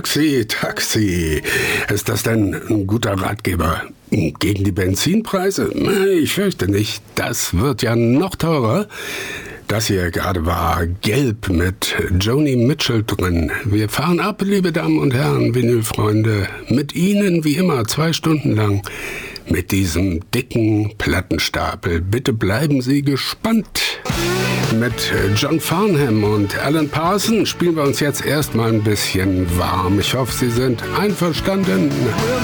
Taxi, Taxi. Ist das denn ein guter Ratgeber gegen die Benzinpreise? Ich fürchte nicht. Das wird ja noch teurer. Das hier gerade war Gelb mit Joni Mitchell drin. Wir fahren ab, liebe Damen und Herren, Vinylfreunde. Mit Ihnen wie immer 2 Stunden lang mit diesem dicken Plattenstapel. Bitte bleiben Sie gespannt. Mit John Farnham und Alan Parsons spielen wir uns jetzt erstmal ein bisschen warm. Ich hoffe, Sie sind einverstanden.